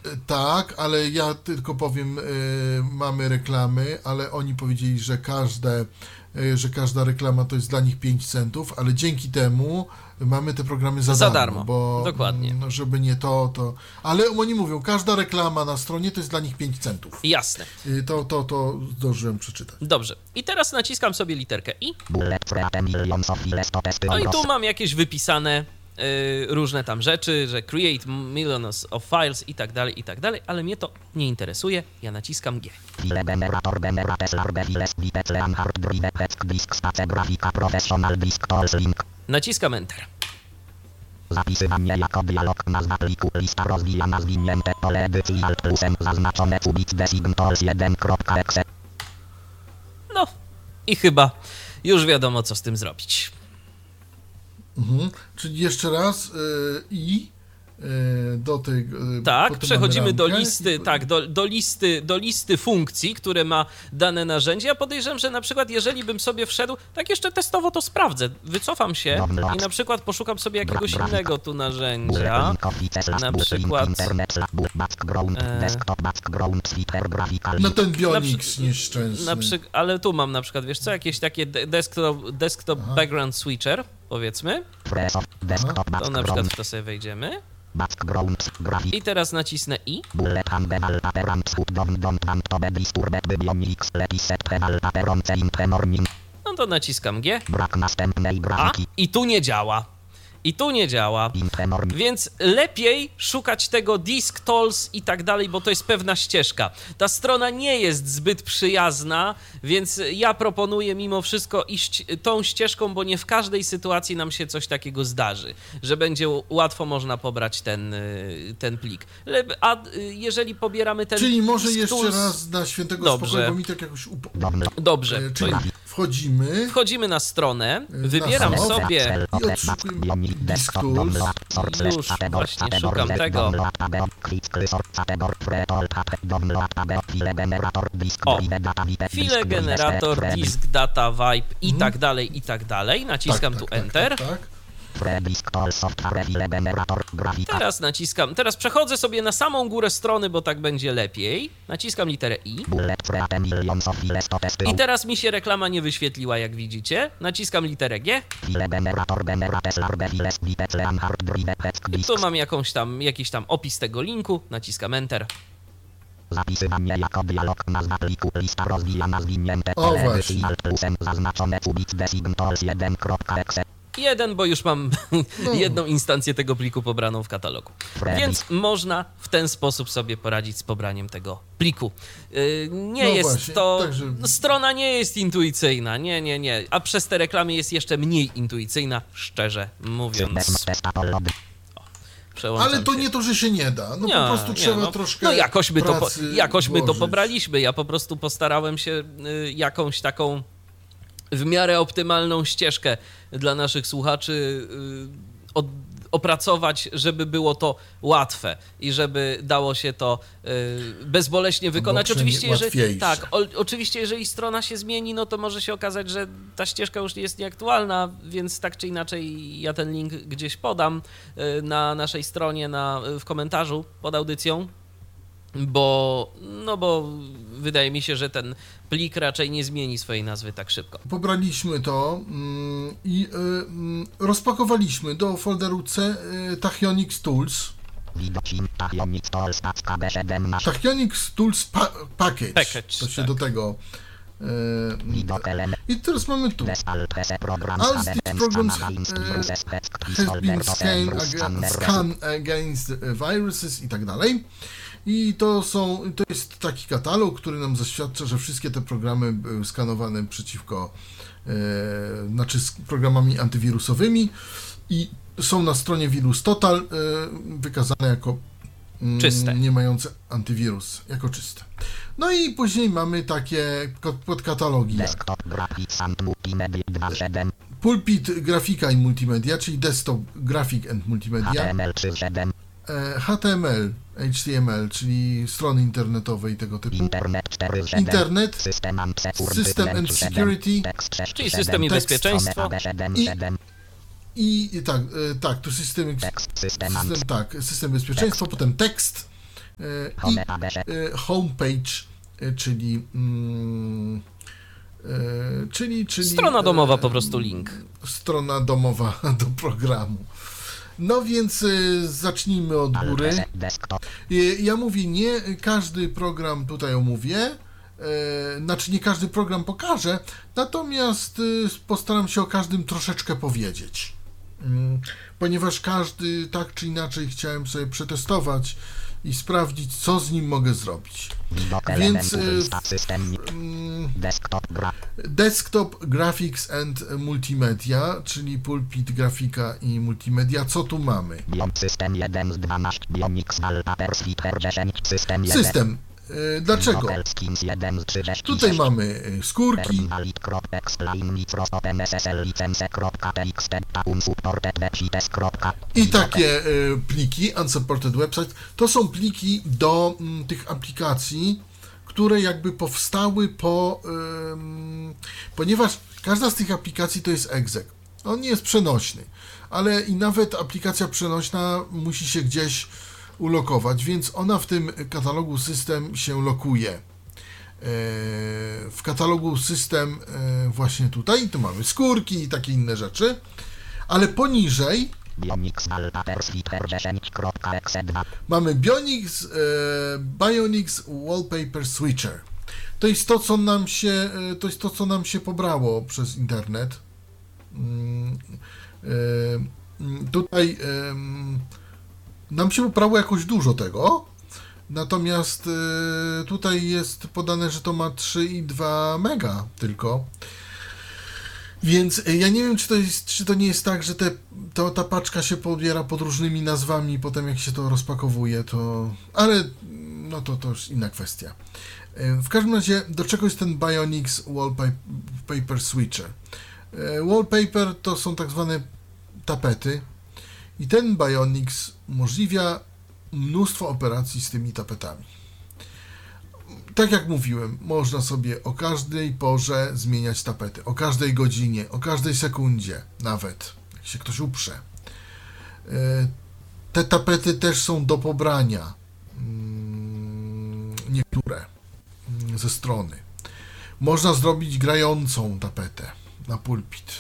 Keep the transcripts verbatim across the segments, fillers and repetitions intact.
Tak, ale ja tylko powiem, y, mamy reklamy, ale oni powiedzieli, że każde, y, że każda reklama to jest dla nich pięć centów, ale dzięki temu mamy te programy za, Za darmo, darmo, bo dokładnie. mm, żeby nie to, to... Ale oni mówią, każda reklama na stronie to jest dla nich pięć centów. Jasne. Y, to, to, to zdążyłem przeczytać. Dobrze. I teraz naciskam sobie literkę I. No i tu mam jakieś wypisane y, różne tam rzeczy, że create millions of files i tak dalej, i tak dalej, ale mnie to nie interesuje. Ja naciskam G. Naciskam Enter. Zapisywanie jako dialog, nazwa pliku, lista rozwijana, zwinięte pole edycji alt plusem, zaznaczone cubit designtools jeden kropka exe. No i chyba już wiadomo, co z tym zrobić. Mhm. Czyli jeszcze raz y, i y, do tej... Y, Tak, potem przechodzimy do mamy listy, ramkę. tak, do, do, listy, do listy funkcji, które ma dane narzędzie. Ja podejrzewam, że na przykład jeżeli bym sobie wszedł, tak jeszcze testowo to sprawdzę, wycofam się i na przykład poszukam sobie jakiegoś innego tu narzędzia, na przykład e, No ten na Bionix przy- nieszczęsny. na przy, ale tu mam na przykład, wiesz co, jakieś takie de- desktop, desktop background switcher, powiedzmy, to na przykład w to sobie wejdziemy i teraz nacisnę I. No to naciskam G. A i tu nie działa. I tu nie działa. Więc lepiej szukać tego disk tools i tak dalej, bo to jest pewna ścieżka. Ta strona nie jest zbyt przyjazna, więc ja proponuję mimo wszystko iść tą ścieżką, bo nie w każdej sytuacji nam się coś takiego zdarzy, że będzie łatwo można pobrać ten, ten plik. Le- A jeżeli pobieramy ten Czyli może disk jeszcze tools, raz na świętego Dobrze. spokoju, bo mi tak jakoś... Upo... Dobrze, E, to Czyli wchodzimy wchodzimy na stronę, Na wybieram stronę. sobie, i odszukujemy disk tools. już właśnie szukam tego. O, file generator, disk, data, vibe i tak dalej, i tak dalej. Naciskam tu Enter. Tak, tak. Teraz naciskam, teraz przechodzę sobie na samą górę strony, bo tak będzie lepiej. Naciskam literę I. I teraz mi się reklama nie wyświetliła, jak widzicie. Naciskam literę G. I tu mam jakąś tam, jakiś tam opis tego linku. Naciskam Enter. Zapisywanie jako dialog, nazwa pliku, lista rozwijana, zwinięte O, pole właśnie. edycji alt plusem, zaznaczone cubit designtools jeden kropka exe. Jeden, bo już mam jedną instancję tego pliku pobraną w katalogu. Więc można w ten sposób sobie poradzić z pobraniem tego pliku. Yy, Nie No jest właśnie, to... także- Strona nie jest intuicyjna, nie, nie, nie. A przez te reklamy jest jeszcze mniej intuicyjna, szczerze mówiąc. Przełączam Ale to się. nie to, że się nie da. No Nie, po prostu nie, trzeba no, troszkę No jakoś my, to, po, pracy jakoś my to włożyć. pobraliśmy. Ja po prostu postarałem się y, jakąś taką w miarę optymalną ścieżkę dla naszych słuchaczy y, od, opracować, żeby było to łatwe i żeby dało się to y, bezboleśnie wykonać. przynajmniej Oczywiście, jeżeli, łatwiejsze. tak, o, oczywiście, jeżeli strona się zmieni, no to może się okazać, że ta ścieżka już nie jest nieaktualna, więc tak czy inaczej ja ten link gdzieś podam y, na naszej stronie, na, w komentarzu pod audycją. Bo, no bo wydaje mi się, że ten plik raczej nie zmieni swojej nazwy tak szybko. Pobraliśmy to mm, i y, mm, rozpakowaliśmy do folderu C y, Tachyonics Tools. Tachyonics Tools pa- Package. Package, To się tak. do tego... y, I teraz mamy tu. All these programs uh, have been scanned, aga- scanned against viruses i tak dalej. I to są, to jest taki katalog, który nam zaświadcza, że wszystkie te programy były skanowane przeciwko, e, znaczy z programami antywirusowymi i są na stronie Virus Total e, wykazane jako mm, Czyste. nie mające antywirus, jako czyste. No i później mamy takie ko- podkatalogi jak Pulpit Grafika i Multimedia, czyli Desktop Graphic and Multimedia, e, H T M L, H T M L, czyli strony internetowe i tego typu. Internet, System and Security, Czyli system i Tekst. bezpieczeństwo. I, i tak, e, tak, tu system, system, tak, system bezpieczeństwa, potem tekst, i homepage, czyli, czyli, czyli strona domowa, po prostu link. Strona domowa do programu. No więc zacznijmy od góry. Ja mówię, nie każdy program tutaj omówię, znaczy nie każdy program pokażę, natomiast postaram się o każdym troszeczkę powiedzieć. Ponieważ każdy tak czy inaczej chciałem sobie przetestować i sprawdzić, co z nim mogę zrobić. Więc Desktop Graphics and Multimedia, czyli pulpit, grafika i multimedia. Co tu mamy? System. Dlaczego? Tutaj mamy skórki i takie pliki, unsupported website, to są pliki do m, tych aplikacji, które jakby powstały po, ym, ponieważ każda z tych aplikacji to jest exec. On nie jest przenośny, ale i nawet aplikacja przenośna musi się gdzieś ulokować, więc ona w tym katalogu system się lokuje. W katalogu system właśnie tutaj, tu mamy skórki i takie inne rzeczy, ale poniżej mamy Bionix, Bionix Wallpaper Switcher. To jest to, co nam się, to jest to, co nam się pobrało przez internet. Tutaj nam się poprawiło jakoś dużo tego, natomiast y, tutaj jest podane, że to ma trzy i dwa mega tylko, więc y, ja nie wiem, czy to jest, czy to nie jest tak, że te, to, ta paczka się pobiera pod różnymi nazwami i potem jak się to rozpakowuje, to... ale no to, to już inna kwestia. Y, w każdym razie, do czego jest ten Bionix Wallpaper Switcher? Y, wallpaper to są tak zwane tapety, i ten Bionix umożliwia mnóstwo operacji z tymi tapetami. Tak jak mówiłem, można sobie o każdej porze zmieniać tapety, o każdej godzinie, o każdej sekundzie nawet, jak się ktoś uprze. Te tapety też są do pobrania, niektóre ze strony. Można zrobić grającą tapetę na pulpit.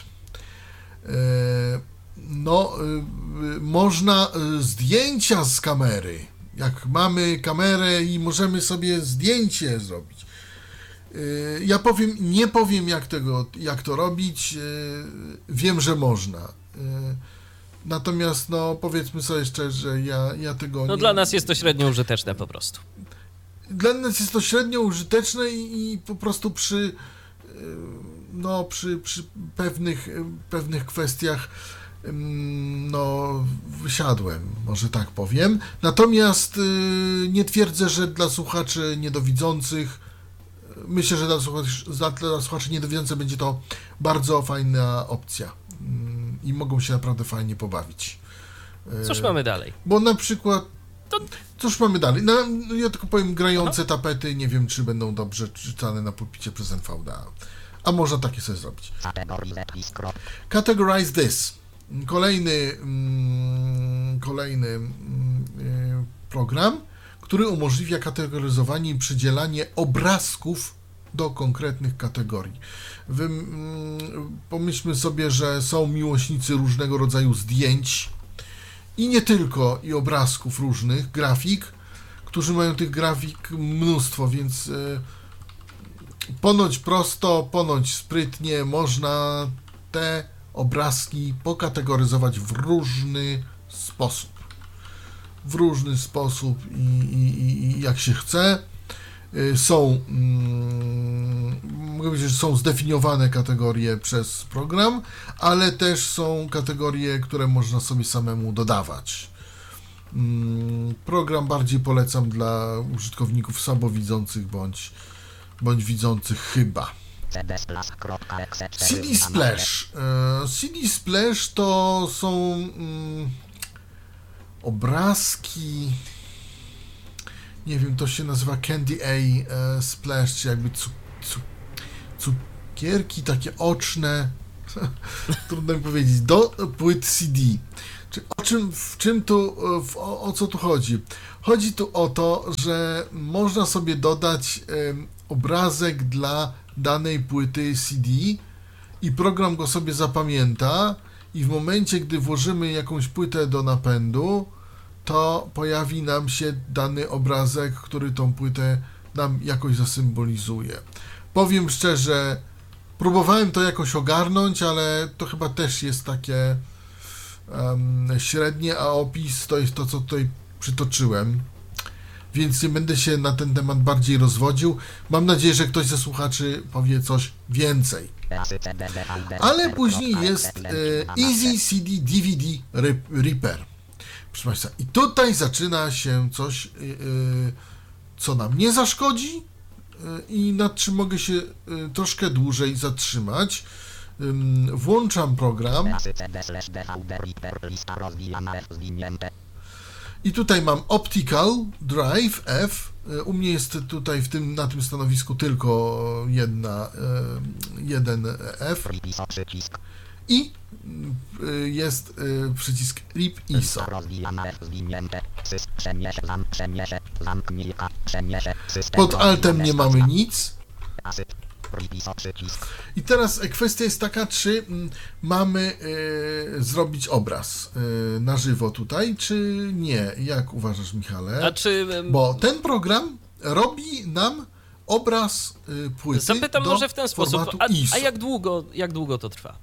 No, y, można y, zdjęcia z kamery. Jak mamy kamerę i możemy sobie zdjęcie zrobić. Y, ja powiem, nie powiem jak tego, jak to robić. Y, wiem, że można. Y, natomiast, no, powiedzmy sobie szczerze, ja, ja tego no nie... No dla nas jest to średnio użyteczne po prostu. Dla nas jest to średnio użyteczne i, i po prostu przy... Y, no, przy, przy pewnych, pewnych kwestiach no, wysiadłem, może tak powiem. Natomiast yy, nie twierdzę, że dla słuchaczy niedowidzących, myślę, że dla słuchaczy, dla słuchaczy niedowidzących będzie to bardzo fajna opcja yy, i mogą się naprawdę fajnie pobawić. Yy, Cóż mamy dalej? Bo na przykład, to... cóż mamy dalej? No, ja tylko powiem, grające Aha. tapety, nie wiem, czy będą dobrze czytane na pulpicie przez N V D A. A można takie sobie zrobić. Categorize this. Kolejny, mm, kolejny mm, program, który umożliwia kategoryzowanie i przydzielanie obrazków do konkretnych kategorii. Wy, mm, pomyślmy sobie, że są miłośnicy różnego rodzaju zdjęć i nie tylko, i obrazków różnych, grafik, którzy mają tych grafik mnóstwo, więc y, ponoć prosto, ponoć sprytnie można te obrazki pokategoryzować w różny sposób. W różny sposób i, i, i jak się chce. Są, mm, mogę powiedzieć, że są zdefiniowane kategorie przez program, ale też są kategorie, które można sobie samemu dodawać. Mm, program bardziej polecam dla użytkowników słabowidzących bądź, bądź widzących chyba. C D Splash. C D Splash to są mm, obrazki, nie wiem, to się nazywa Candy A Splash, czy jakby cu, cu, cukierki takie oczne, trudno mi powiedzieć, do płyt C D. Czy o czym, w czym tu, w, o, o co tu chodzi? Chodzi tu o to, że można sobie dodać um, obrazek dla danej płyty C D i program go sobie zapamięta i w momencie, gdy włożymy jakąś płytę do napędu, to pojawi nam się dany obrazek, który tą płytę nam jakoś zasymbolizuje. Powiem szczerze, próbowałem to jakoś ogarnąć, ale to chyba też jest takie um, średnie, a opis to jest to, co tutaj przytoczyłem. Więc nie będę się na ten temat bardziej rozwodził. Mam nadzieję, że ktoś ze słuchaczy powie coś więcej. Ale później jest e, Easy C D D V D Repair. Proszę Państwa, i tutaj zaczyna się coś, e, co nam nie zaszkodzi e, i nad czym mogę się e, troszkę dłużej zatrzymać. E, włączam program. I tutaj mam Optical Drive F. U mnie jest tutaj w tym, na tym stanowisku tylko jedna, jeden F. I jest przycisk R I P I S O. Pod Altem nie mamy nic. I teraz kwestia jest taka, czy mamy y, zrobić obraz y, na żywo tutaj, czy nie? Jak uważasz, Michale? A czy... Bo ten program robi nam obraz y, płyty. Zapytam do może w ten sposób, a, I S O. a jak długo, jak długo to trwa?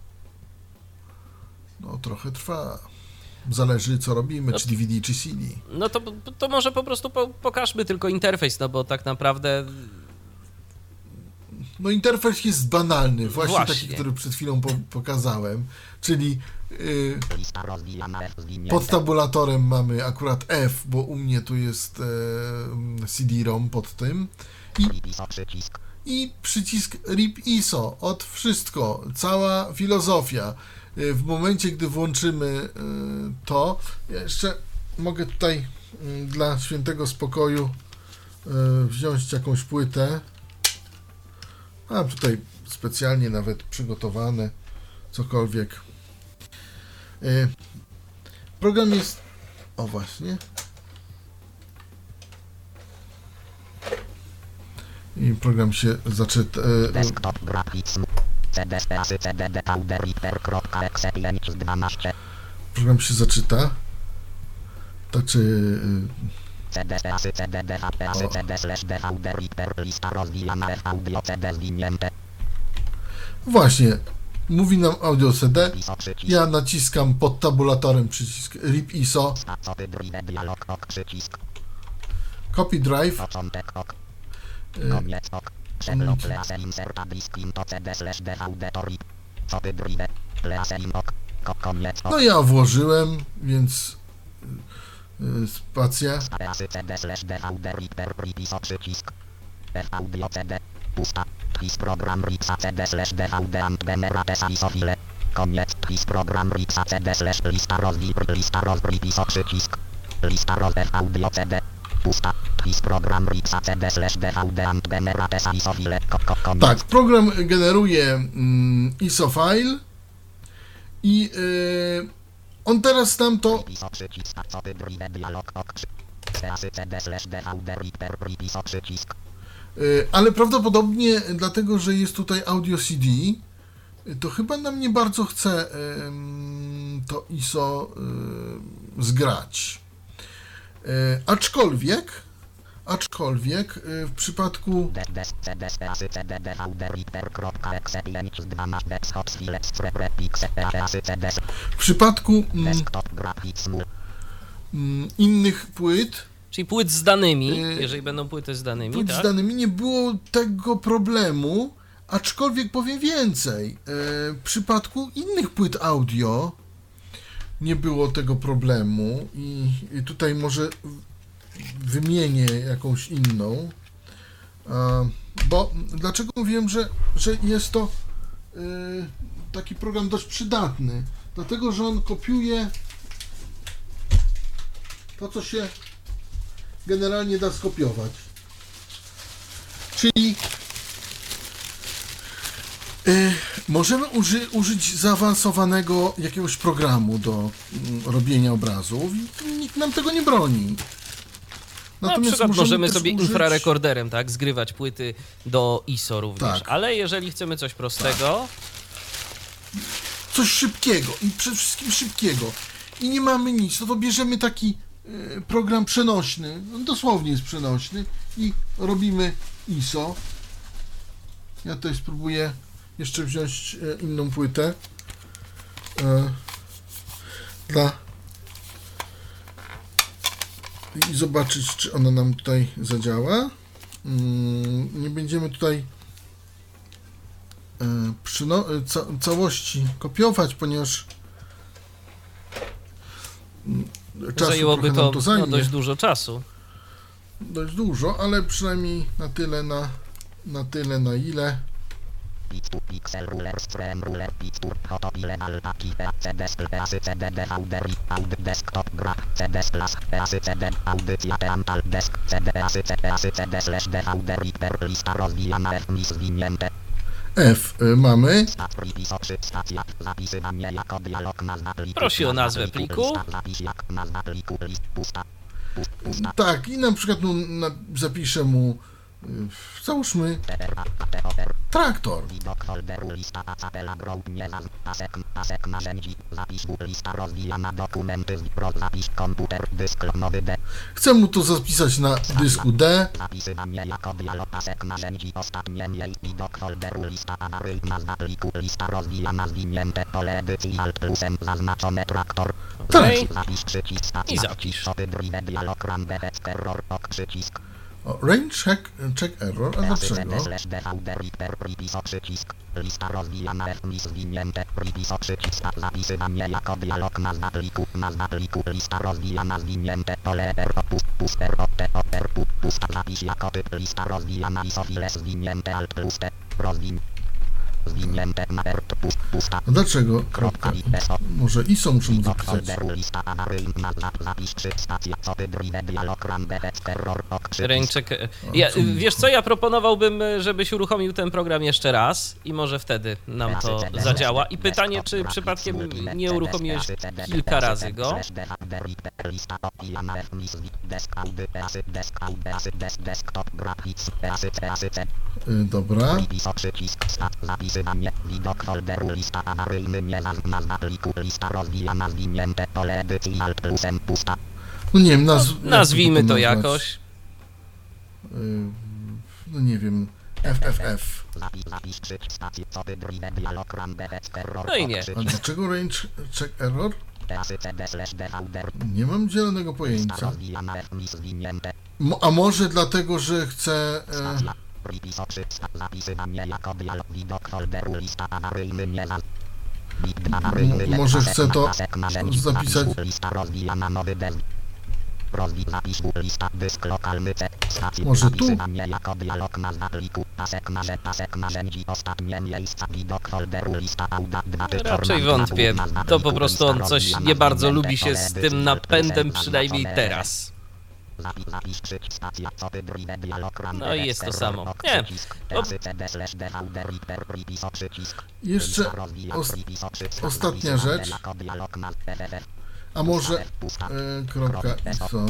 No trochę trwa. Zależy, co robimy, no, czy D V D, czy C D. No to, to może po prostu po, pokażmy tylko interfejs, no bo tak naprawdę... No interfejs jest banalny, właśnie, właśnie. taki, który przed chwilą po, pokazałem, czyli yy, pod tabulatorem mamy akurat F, bo u mnie tu jest e, C D-ROM pod tym i, i przycisk R I P I S O, od wszystko, cała filozofia. Yy, w momencie, gdy włączymy yy, to, ja jeszcze mogę tutaj yy, dla świętego spokoju yy, wziąć jakąś płytę. Mam tutaj specjalnie nawet przygotowane cokolwiek. Yy, program jest... O właśnie. I program się zaczyta... Yy, Desktop graphics. program się zaczyta. Znaczy... Yy, C D asy C D D H P asy C D slash D V D Reaper lista rozwijana F audio C D zwinięte. Właśnie, mówi nam audio C D. Ja naciskam pod tabulatorem przycisk R I P I S O. Copy drive. Początek ok. Koniec ok. Przegląd lease inserta disk into C D slash D V D to R I P. Copy drive. Lease in ok. Koniec ok. No ja włożyłem, więc spacja. C D slash D V D Reaper R I P I S O przycisk. F audio C D. Pusta. Tris program R I P S A C D slash D V D and generate isofile. Koniec. Tris program R I P S A C D slash lista rozwij. Lista roz R I P I S O przycisk. Lista roz F audio C D. Pusta. Tris program R I P S A C D slash D V D and generate isofile. Tak, program generuje mm, I S O file i yy, on teraz nam to... Yy, ale prawdopodobnie dlatego, że jest tutaj audio C D, to chyba nam nie bardzo chce yy, to I S O yy, zgrać. Yy, aczkolwiek, aczkolwiek yy, w przypadku... W przypadku mm, mm, innych płyt, czyli płyt z danymi, yy, jeżeli będą płyty z danymi, płyt tak? z danymi nie było tego problemu, aczkolwiek powiem więcej, yy, w przypadku innych płyt audio nie było tego problemu i, i tutaj może wymienię jakąś inną, yy, bo dlaczego mówiłem, że, że jest to yy, taki program dość przydatny, dlatego, że on kopiuje to, co się generalnie da skopiować. Czyli yy, Możemy uży, użyć zaawansowanego jakiegoś programu do mm, robienia obrazów i nikt nam tego nie broni. Na przykład możemy, możemy sobie użyć... infrarekorderem, tak, zgrywać płyty do I S O również, tak. Ale jeżeli chcemy coś prostego... Tak. Coś szybkiego i przede wszystkim szybkiego i nie mamy nic, no to bierzemy taki y, program przenośny, on dosłownie jest przenośny i robimy I S O. Ja tutaj spróbuję jeszcze wziąć y, inną płytę y, dla i zobaczyć, czy ona nam tutaj zadziała. Y, nie będziemy tutaj Przyno- ca- całości kopiować, ponieważ czasu zajęłoby to, to zajmie. No, dość dużo czasu. Dość dużo, ale przynajmniej na tyle, na, na tyle, na ile. Pixel ruler, stream ruler, picture, fotopile, alta, kipe, C D, asy, C D, D V D, aud, desktop, gra, C D, plus, asy, C D, audycja, teantal, desk, C D, asy, C D, asy, C D, slash, D V D, reader, lista rozwijana, F, mis, zwinięte. F y, mamy. Prosi o nazwę pliku. Tak, i na przykład no, na, zapiszę mu, y, załóżmy, traktor. Chcę mu to zapisać na dysku D. Okay. I zapisz. O, range check, check error, a dlaczego? Lista rozwijana F, mis, zwinięte, pripiso, przycisk, zapisywanie jako dialog, nazwa pliku, nazwa pliku, lista rozwijana, zwinięte, pole, R, pust, puster, opt, oper, pusta, zapis jako typ, lista rozwijana, isofile, zwinięte, alt, plus, T, rozwin, zwinięte, na R, pust, pusta. A dlaczego? Kropka. Może I S O muszę mu zapisać. Ręczek. Ja, wiesz co, ja proponowałbym, żebyś uruchomił ten program jeszcze raz i może wtedy nam to zadziała. I pytanie, czy przypadkiem nie uruchomiłeś kilka razy go? Dobra. Zapisywanie, widok folderu, lista awaryjny, nie nazwa pliku, lista rozwijana, zwinięte, pole edycji, alt plusem, pusta. No nie wiem, nazw- nazwijmy to, to nazwać? jakoś. Yy, no nie wiem, F F F. No i nie. A dlaczego range check error? Nie mam zielonego pojęcia. Mo- a może dlatego, że chcę... E... M- może chcę to zapisać. Może tu? Raczej wątpię. To po prostu on coś nie bardzo lubi się z tym napędem, przynajmniej teraz. No i jest to samo. Nie. O... Jeszcze os ostatnia rzecz. A może e, kropka I S O.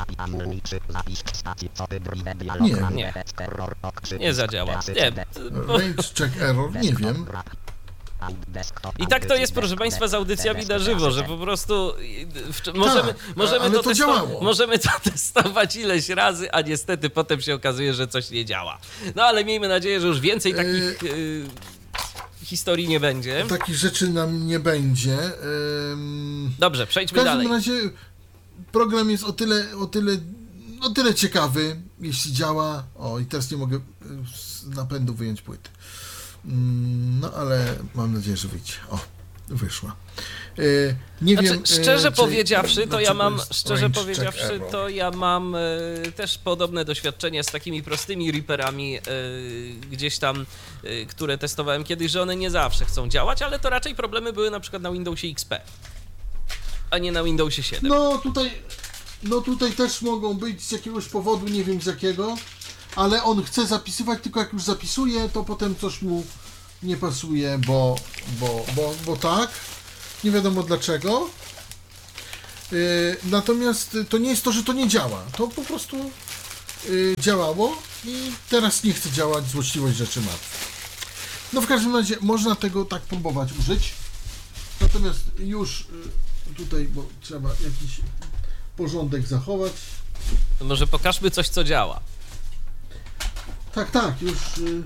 Nie. Nie. Nie zadziała. Nie. Range check error, nie wiem. I tak to jest, proszę Państwa, z audycjami na żywo, że po prostu możemy, tak, możemy, to, to, testo- możemy to testować ileś razy, a niestety potem się okazuje, że coś nie działa. No ale miejmy nadzieję, że już więcej takich yy, historii nie będzie. Takich rzeczy nam nie będzie. Ym... Dobrze, przejdźmy dalej. W każdym dalej. razie program jest o tyle, o tyle, o tyle ciekawy, jeśli działa. O, i teraz nie mogę z napędu wyjąć płyty. No ale mam nadzieję, że wyjdzie. O, wyszła. Yy, nie znaczy, wiem, szczerze yy, powiedziawszy, to ja mam, szczerze range powiedziawszy, to ja mam y, też podobne doświadczenia z takimi prostymi Reaperami y, gdzieś tam, y, które testowałem kiedyś, że one nie zawsze chcą działać, ale to raczej problemy były na przykład na Windowsie X P, a nie na Windowsie siedem. No tutaj, no tutaj też mogą być z jakiegoś powodu, nie wiem z jakiego, ale on chce zapisywać, tylko jak już zapisuje, to potem coś mu nie pasuje, bo, bo, bo, bo tak, nie wiadomo dlaczego. Yy, natomiast to nie jest to, że to nie działa, to po prostu yy, działało i teraz nie chce działać, złośliwość rzeczy martwych. No w każdym razie można tego tak próbować użyć, natomiast już yy, tutaj, bo trzeba jakiś porządek zachować. To może pokażmy coś, co działa. Tak, tak, już, yy,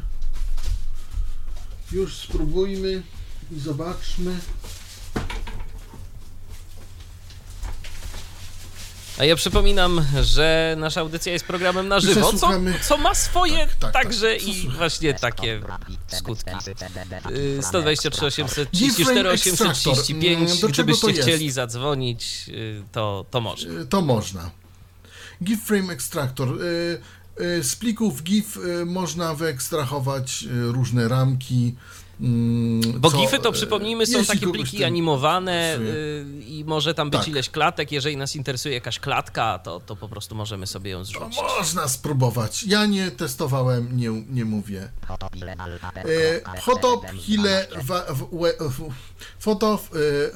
już spróbujmy i zobaczmy. A ja przypominam, że nasza audycja jest programem na żywo, co, co ma swoje tak, tak, także tak. i właśnie takie skutki. sto dwadzieścia trzy osiemset trzydzieści cztery osiemset trzydzieści pięć, gdybyście chcieli zadzwonić, to, to można. To można. GIF Frame Extractor. Z plików GIF można wyekstrahować różne ramki. Bo co, gify to przypomnijmy są takie pliki animowane yy, i może tam być tak. ileś klatek, jeżeli nas interesuje jakaś klatka, to, to po prostu możemy sobie ją zrzucić. To można spróbować, ja nie testowałem, nie, nie mówię. Photop Hile Photop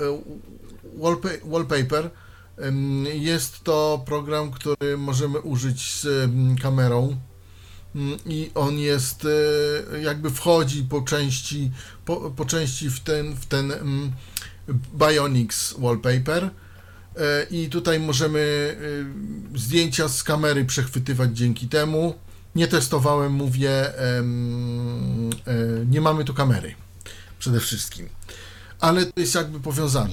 Wallpaper jest to program, który możemy użyć z kamerą. I on jest, jakby wchodzi po części, po, po części w ten, w ten um, Bionics Wallpaper i tutaj możemy zdjęcia z kamery przechwytywać dzięki temu. Nie testowałem, mówię, um, nie mamy tu kamery przede wszystkim. Ale to jest jakby powiązane.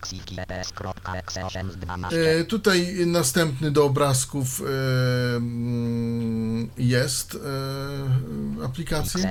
E, tutaj następny do obrazków e, jest e, aplikacja.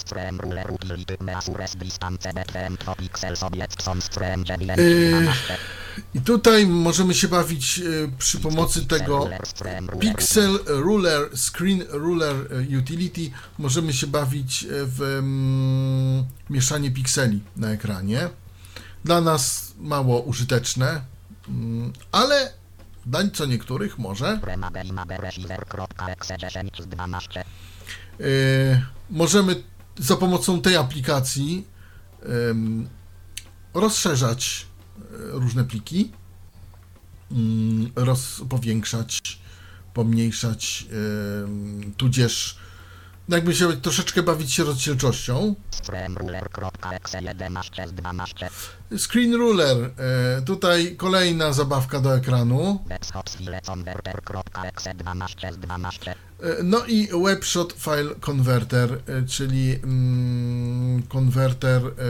E, I tutaj możemy się bawić e, przy pomocy tego Pixel Ruler, Screen Ruler Utility. Możemy się bawić w mm, mieszanie pikseli na ekranie. Dla nas mało użyteczne, ale dla co niektórych może. Yy, możemy za pomocą tej aplikacji yy, rozszerzać różne pliki, yy, roz, powiększać, pomniejszać, yy, tudzież jakby się troszeczkę bawić się rozdzielczością. Screen Ruler. E, tutaj kolejna zabawka do ekranu. E, no i Webshot File Converter, e, czyli mm, konwerter e,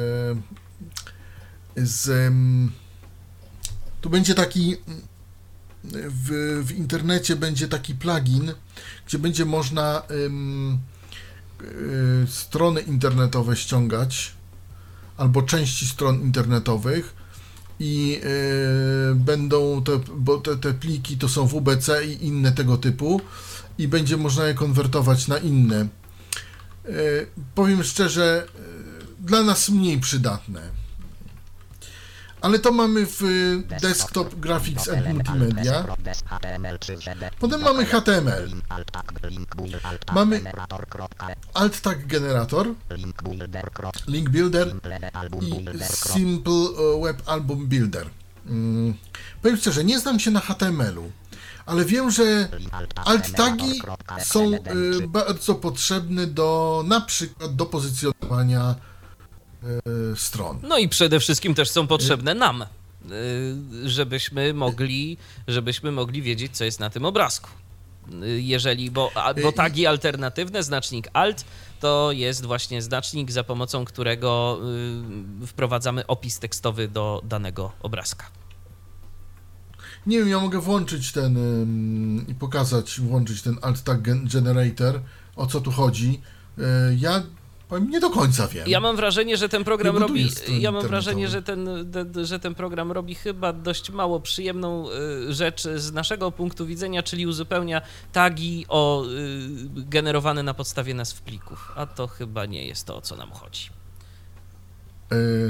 z... Mm, tu będzie taki... W, w internecie będzie taki plugin, gdzie będzie można ym, y, strony internetowe ściągać albo części stron internetowych i y, będą te, bo te, te pliki to są W B C i inne tego typu i będzie można je konwertować na inne. Y, powiem szczerze, y, dla nas mniej przydatne. Ale to mamy w Desktop Graphics and Multimedia. Potem mamy H T M L. Mamy Alt Tag Generator, Link Builder i Simple Web Album Builder. Hmm. Powiem szczerze, nie znam się na H T M L-u, ale wiem, że alt tagi są bardzo potrzebne do, na przykład do pozycjonowania stron. No i przede wszystkim też są potrzebne nam, żebyśmy mogli, żebyśmy mogli wiedzieć, co jest na tym obrazku. Jeżeli, bo, bo tagi alternatywne, znacznik alt, to jest właśnie znacznik, za pomocą którego wprowadzamy opis tekstowy do danego obrazka. Nie wiem, ja mogę włączyć ten i pokazać, włączyć ten alt tag generator, o co tu chodzi. Ja nie do końca wiem. Ja mam wrażenie, że ten program robi. Ja mam wrażenie, że ten, że ten program robi chyba dość mało przyjemną rzecz z naszego punktu widzenia, czyli uzupełnia tagi o generowane na podstawie nazw plików. A to chyba nie jest to, o co nam chodzi.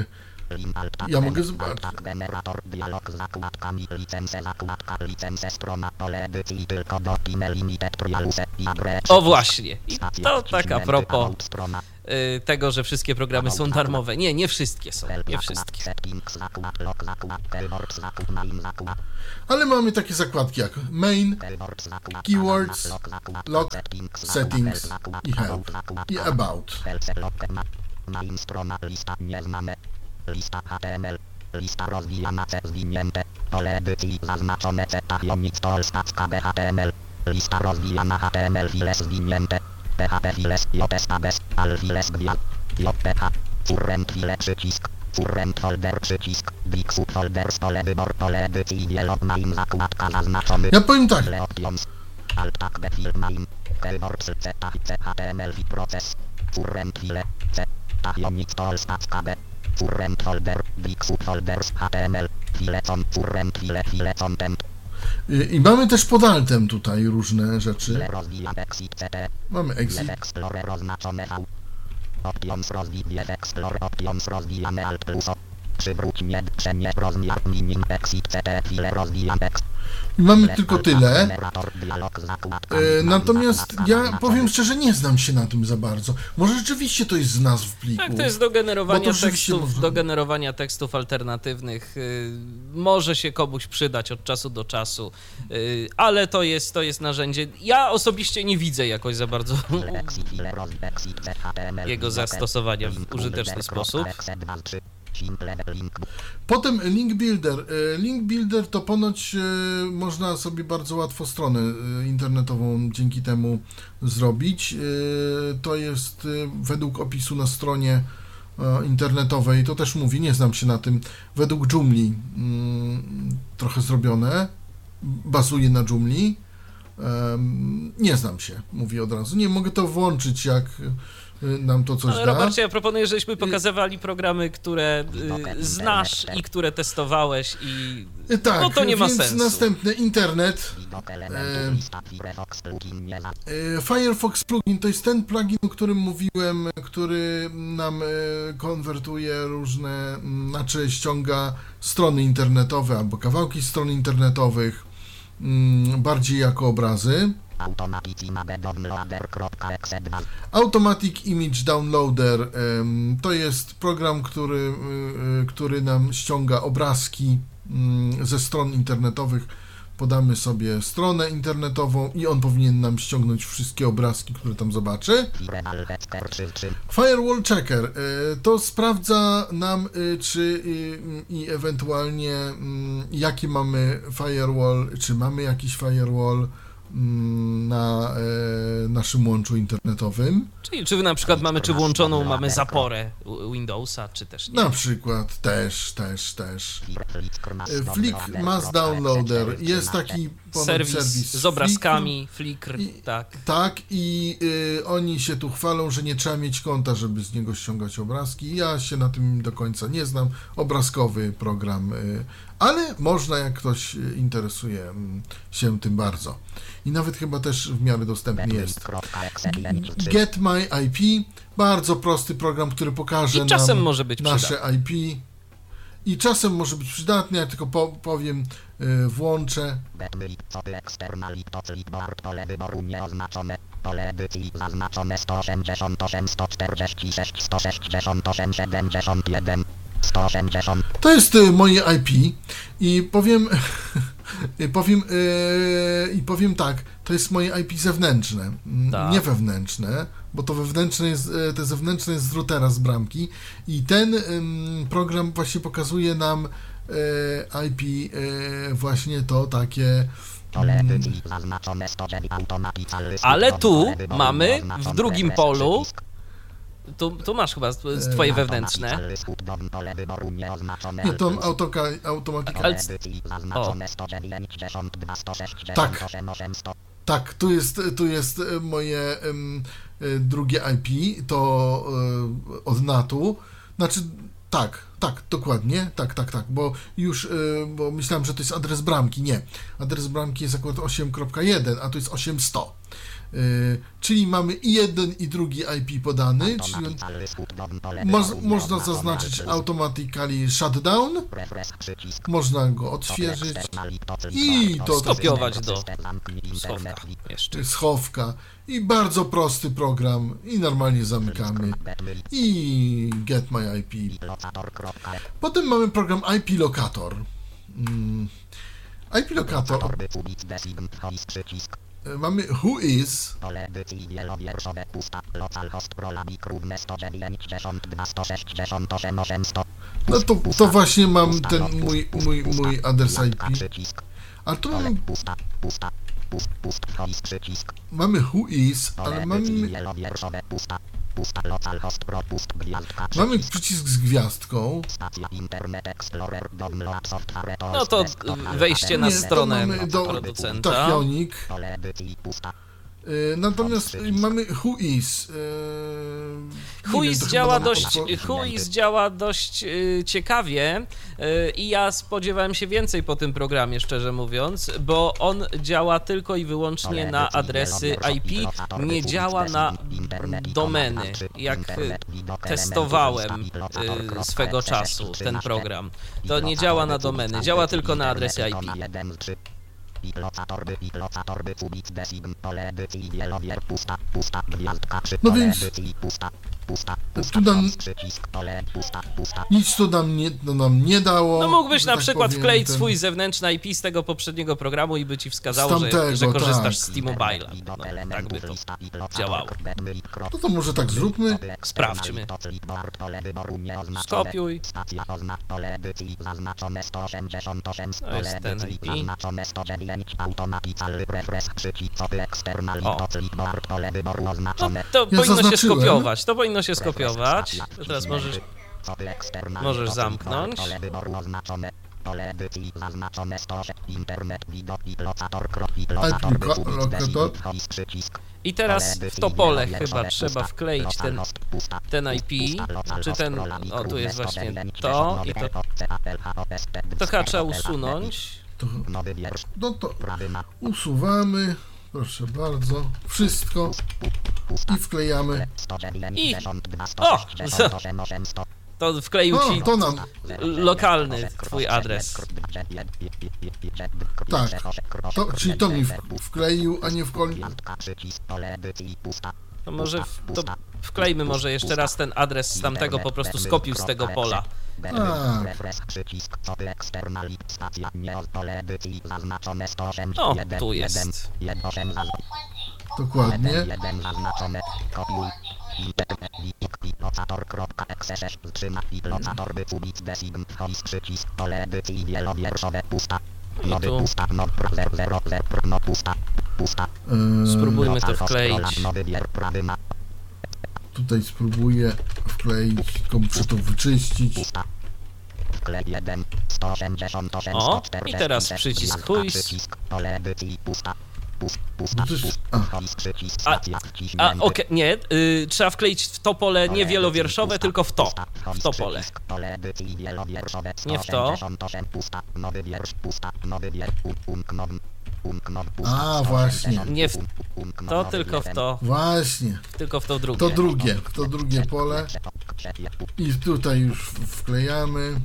Ja mogę zobaczyć. Generator dialog z zakładkami licence zakładka licence strona pole edycji tylko do email limited trialuse i adres. O właśnie. I to tak a propos y, tego, że wszystkie programy są darmowe. Nie, nie wszystkie są. Nie wszystkie. Ale mamy takie zakładki jak main, keywords, log, settings i help i about. Main strona lista nieznane. Lista H T M L. Lista rozwijana C zwinięte. Pole edycji zaznaczone C tachionic to stacka B H T M L. Lista rozwijana H T M L files zwinięte. P H P files J S A bez al files gwiazd. J P H. Current file przycisk. Current folder przycisk. Big subfolders pole wybór pole edycji dialog main zakładka zaznaczony. Ja powiem tak. Options. Alt tab B file main. Keywords C C H T M L i proces. Current file C. Tachionic to stacka B. Current folder, big subfolders, H T M L, file con, current file, file content. I mamy też pod altem tutaj różne rzeczy. Mamy exit. Explorer oznaczone V. Options rozwijane Explorer, options rozwijane Alt plus O. Przywróć nie, przenieś rozmiar minim exit C T, file rozwijane. I mamy tylko tyle. E, natomiast ja powiem szczerze, nie znam się na tym za bardzo. Może rzeczywiście to jest z nazw pliku. Tak, to jest do generowania tekstów, można... do generowania tekstów alternatywnych. Yy, może się komuś przydać od czasu do czasu, yy, ale to jest, to jest narzędzie. Ja osobiście nie widzę jakoś za bardzo jego zastosowania w użyteczny sposób. Potem link builder. Link builder to ponoć można sobie bardzo łatwo stronę internetową dzięki temu zrobić. To jest według opisu na stronie internetowej, to też mówi, nie znam się na tym, według Joomla trochę zrobione, bazuje na Joomla. Nie znam się, mówi od razu. Nie mogę to włączyć, jak nam to coś Ale da. Robercie, ja proponuję, żebyśmy pokazywali programy, które y, znasz i które testowałeś i tak, no to nie ma więc sensu. następny internet. E, e, Firefox plugin to jest ten plugin, o którym mówiłem, który nam e, konwertuje różne, znaczy ściąga strony internetowe albo kawałki stron internetowych m, bardziej jako obrazy. Automatic Image Downloader to jest program, który, który nam ściąga obrazki ze stron internetowych. Podamy sobie stronę internetową i on powinien nam ściągnąć wszystkie obrazki, które tam zobaczy. Firewall Checker to sprawdza nam, czy i ewentualnie jaki mamy firewall, czy mamy jakiś firewall na e, naszym łączu internetowym. Czyli czy na przykład mamy, czy włączoną mamy zaporę Windowsa, czy też nie? Na przykład, też, też, też. Flick Mass Downloader jest taki serwis, serwis z obrazkami, Flickr. Flickr, I, tak. Tak, i y, oni się tu chwalą, że nie trzeba mieć konta, żeby z niego ściągać obrazki. Ja się na tym do końca nie znam. Obrazkowy program, y, ale można, jak ktoś interesuje się tym bardzo. I nawet chyba też w miarę dostępny jest. Get My I P, bardzo prosty program, który pokaże I czasem nam może być nasze przydatny. I P. I czasem może być przydatny, ja tylko po, powiem, yy, włączę. Pole edycji zaznaczone sto osiemdziesiąt osiem, sto czterdzieści sześć, sto sześćdziesiąt osiem, siedemdziesiąt jeden, sto osiemdziesiąt. To jest y, moje I P i powiem, powiem yy, i powiem tak, to jest moje I P zewnętrzne, Tak. nie wewnętrzne, bo to wewnętrzne jest, te zewnętrzne jest z routera, z bramki i ten ym, program właśnie pokazuje nam y, I P y, właśnie to takie. Ale tu mamy w drugim polu, tu, tu masz chyba twoje wewnętrzne. Nie, to autoka, automatyka. Ale... O. Tak, tak, tu jest, tu jest moje um, drugie I P, to um, od natu, znaczy tak, tak, dokładnie, tak, tak, tak, bo już, y, bo myślałem, że to jest adres bramki, nie, adres bramki jest akurat osiem kropka jeden, a to jest osiemset. Czyli mamy i jeden i drugi I P podany, czyli mo- można zaznaczyć automatically shutdown, można go odświeżyć i to skopiować do schowka jeszcze. schowka i bardzo prosty program i normalnie zamykamy i get my I P. Potem mamy program I P Locator. Hmm. I P Locator. Mamy who is. No to, to właśnie mam ten mój, mój, mój adres I P. A tu mamy, mamy who is, ale mamy, mamy przycisk z gwiazdką. No to wejście na Nie, stronę mamy do producenta. Tachionik. Natomiast mamy who is. Whois działa dość, Whois działa dość y, ciekawie y, i ja spodziewałem się więcej po tym programie, szczerze mówiąc, bo on działa tylko i wyłącznie na adresy I P, nie działa na domeny, jak y, testowałem y, swego czasu ten program. To nie działa na domeny, działa tylko na adresy I P. No więc tu nam, nic to nam nie, no nam nie dało. No mógłbyś na tak przykład powiem, wkleić ten... swój zewnętrzny I P z tego poprzedniego programu i by ci wskazało, tamtego, że, że korzystasz tak. z T-Mobile'a. No, tak by to działało. No to może tak zróbmy. Sprawdźmy. Skopiuj. To jest ten I P. O. No, to Ja powinno się zaznaczyłem. skopiować. To powinno się skopiować. To teraz możesz, możesz zamknąć. I teraz w to pole chyba trzeba wkleić ten, ten I P, czy ten, o tu jest właśnie to i to, to chyba trzeba usunąć. To, no to usuwamy, proszę bardzo, wszystko i wklejamy. I, o, to wkleił ci O, to nam, lokalny twój adres. tak, to, czyli to mi w, wkleił, a nie wkleił. To może w, to wklejmy może jeszcze raz ten adres z tamtego, po prostu skopił z tego pola. A, O, tu jest. dokładnie. I tu Eee, spróbujmy to wkleić. Tutaj spróbuję wkleić, tylko muszę to wyczyścić. O, i teraz przycisk Whois. Bo to jest, a, A, a okej, okay, nie, y, trzeba wkleić w to pole nie wielowierszowe, tylko w to, w to pole. Nie w to. a właśnie, Nie w to, tylko w to, właśnie, tylko w to drugie. to drugie, to drugie pole i tutaj już wklejamy.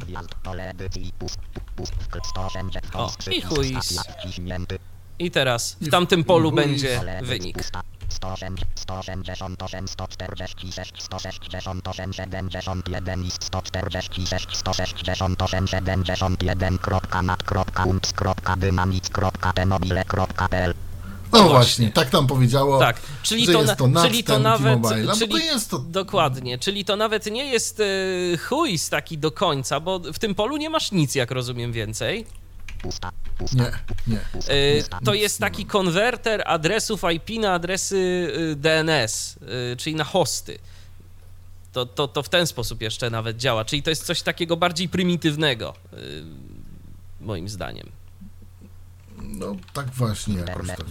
O, i Whois. I teraz w tamtym polu będzie wynik. sto osiemdziesiąt osiem, sto czterdzieści sześć, sto sześćdziesiąt osiem, siedemdziesiąt jeden i sto czterdzieści sześć, sto sześćdziesiąt osiem, siedemdziesiąt jeden kropka mat kropka umps kropka dynamic kropka temobile kropka pl. No właśnie. właśnie, tak tam powiedziało, Tak, czyli że to, jest to na, czyli to nawet, T-Mobile'a, czyli, bo to jest to... dokładnie, czyli to nawet nie jest y, Whois taki do końca, bo w tym polu nie masz nic, jak rozumiem, więcej. Nie, nie. Y, to jest taki konwerter adresów I P na adresy y, D N S, y, czyli na hosty. To, to, to w ten sposób jeszcze nawet działa, czyli to jest coś takiego bardziej prymitywnego, y, moim zdaniem. No tak właśnie jakoś tak.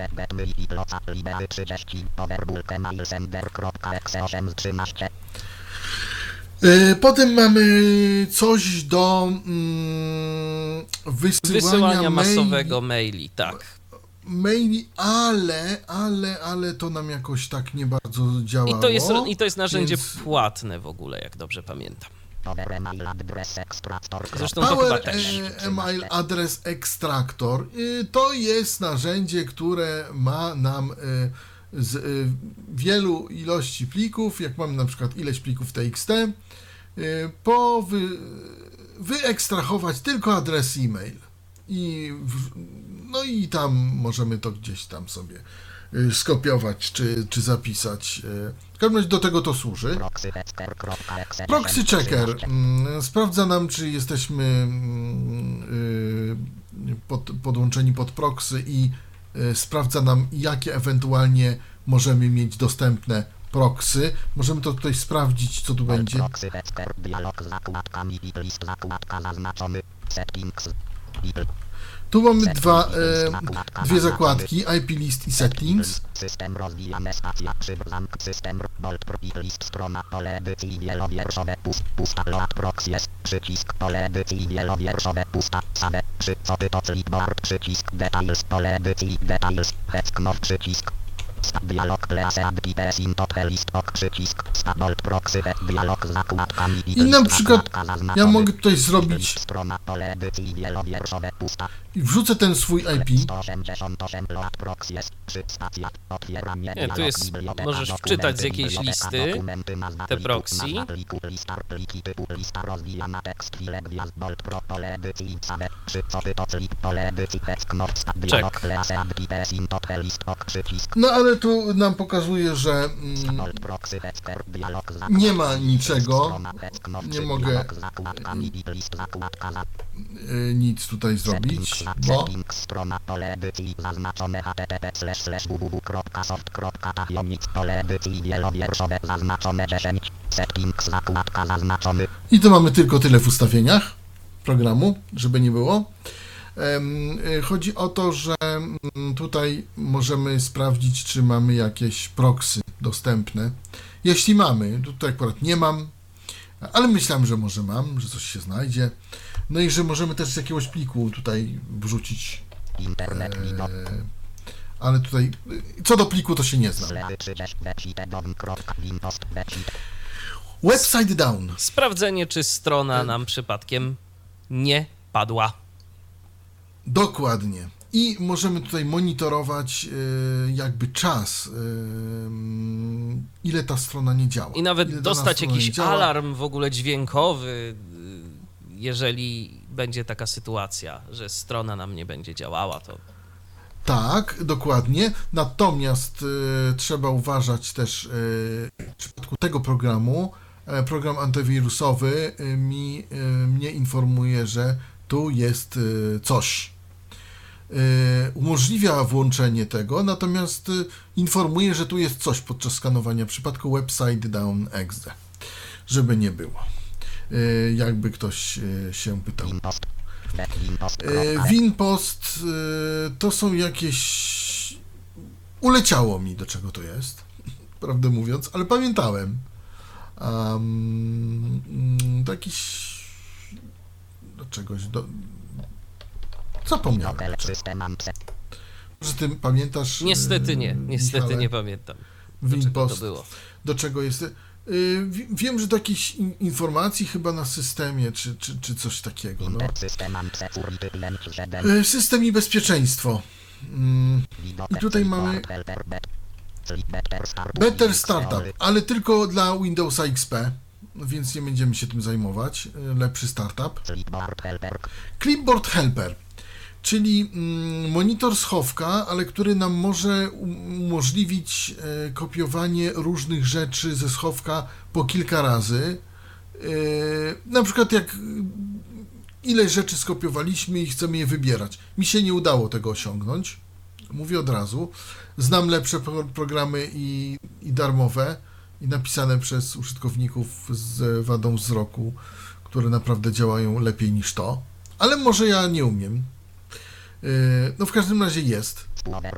Potem mamy coś do mm, wysyłania, Wysyłania maili, masowego maili, tak. maili, ale, ale, ale to nam jakoś tak nie bardzo działało. I to jest, i to jest narzędzie więc... płatne w ogóle, jak dobrze pamiętam. Zresztą to Power chyba też. Email Address Extractor to jest narzędzie, które ma nam z wielu ilości plików, jak mamy na przykład ileś plików T X T, po wy, wyekstrahować tylko adres e-mail. I, no i tam możemy to gdzieś tam sobie skopiować czy, czy zapisać. W każdym razie do tego to służy. Proxy Checker sprawdza nam, czy jesteśmy pod, podłączeni pod proxy i sprawdza nam, jakie ewentualnie możemy mieć dostępne proxy. Możemy to tutaj sprawdzić, co tu będzie. Tu mamy dwa, e, dwie zakładki, I P list i settings. System rozwijamy stacja, przyb, zamk, system, bolt, list, strona, pole edycji wielowierszowe, pust, pusta, load, proxy jest, przycisk, pole edycji wielowierszowe, pusta, same, przy, co ty to clipboard, przycisk, details, pole edycji, details, headknop, przycisk. Stop dialog, place add P S in top list, ok, przycisk, stop bolt, proxy, head, dialog z zakładkami. I na przykład ja mogę tutaj zrobić strona, pole edycji wielowierszowe, pusta. I wrzucę ten swój I P. Nie, tu jest, możesz wczytać z jakiejś listy te proxy. Check. No ale tu nam pokazuje, że mm, nie ma niczego, nie mogę y, nic tutaj zrobić, bo strona pole edycji zaznaczone http slash slash www kropka soft kropka tajemnic pole edycji wielowierszowe zaznaczone dziesięć settings zakładka zaznaczony. I to mamy tylko tyle w ustawieniach programu, żeby nie było. Chodzi o to, że tutaj możemy sprawdzić, czy mamy jakieś proxy dostępne. Jeśli mamy, tutaj akurat nie mam, ale myślałem, że może mam, że coś się znajdzie. No i że możemy też z jakiegoś pliku tutaj wrzucić. Internet, e, ale tutaj, co do pliku, to się nie znam. Website down. Sprawdzenie, czy strona nam przypadkiem nie padła. Dokładnie. I możemy tutaj monitorować e, jakby czas, e, ile ta strona nie działa. I nawet ile dostać jakiś alarm w ogóle dźwiękowy, jeżeli będzie taka sytuacja, że strona nam nie będzie działała, to... Tak, dokładnie. Natomiast e, trzeba uważać też e, w przypadku tego programu, e, program antywirusowy e, mi, e, mnie informuje, że tu jest e, coś. E, umożliwia włączenie tego, natomiast e, informuje, że tu jest coś podczas skanowania w przypadku website down exe, żeby nie było. E, jakby ktoś e, się pytał. Winpost to są jakieś... Uleciało mi, do czego to jest, prawdę mówiąc, ale pamiętałem. Um, do jakiś... do czegoś... do... Zapomniałem. Że ty pamiętasz... Niestety nie, niestety Michale, nie pamiętam. Do Winpost, czego to było? Do czego jest... Wiem, że do jakiejś informacji chyba na systemie, czy, czy, czy coś takiego. No. System i bezpieczeństwo. I tutaj mamy Better Startup, ale tylko dla Windowsa X P, więc nie będziemy się tym zajmować. Lepszy startup. Clipboard Helper, czyli monitor schowka, ale który nam może umożliwić kopiowanie różnych rzeczy ze schowka po kilka razy. Na przykład jak ileś rzeczy skopiowaliśmy i chcemy je wybierać. Mi się nie udało tego osiągnąć. Mówię od razu. Znam lepsze programy i, i darmowe, i napisane przez użytkowników z wadą wzroku, które naprawdę działają lepiej niż to. Ale może ja nie umiem. No w każdym razie jest.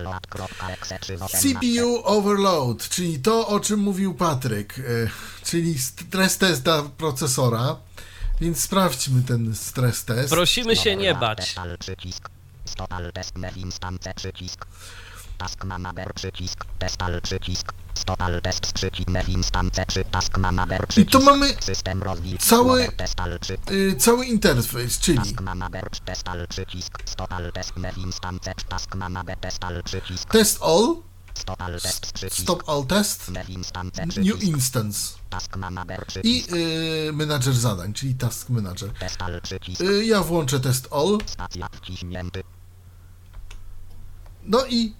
C P U overload, czyli to, o czym mówił Patryk, czyli stres test dla procesora, więc sprawdźmy ten stres test. Prosimy się nie bać. Stopal test mev instance przycisk. Task manager przycisk. Testal przycisk. Stopal test przycisk mev instance przy task manager I przycisk. tu mamy System rozwój. cały, Testal przy y, cały interfejs, czyli task manager testal przycisk. Stopal test mev instance task manager testal przycisk. test all, Stopal test przycisk. stop all test, Mev instance new przycisk. instance Task manager i przycisk. y, menadżer zadań, czyli task manager. Testal przycisk. Y, ja włączę test all, Stacja wciśnięty. no i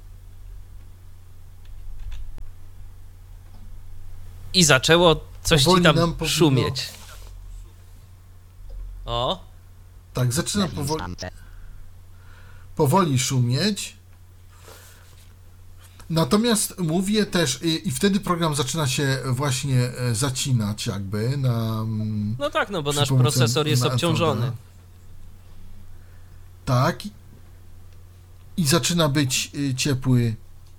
I zaczęło coś Powoli ci tam nam powinno- szumieć. O, tak, zaczyna Mev powoli, instance. powoli szumieć. Natomiast mówię też, i, i wtedy program zaczyna się właśnie e, zacinać jakby na... mm, no tak, no bo przy nasz pomocy procesor jest na obciążony. N V D A. Tak. I zaczyna być y, ciepły.